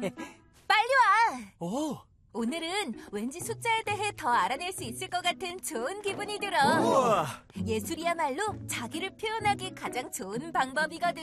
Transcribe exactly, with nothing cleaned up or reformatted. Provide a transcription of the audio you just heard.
빨리 와! 오. 오늘은 왠지 숫자에 대해 더 알아낼 수 있을 것 같은 좋은 기분이 들어. 우와. 예술이야말로 자기를 표현하기 가장 좋은 방법이거든.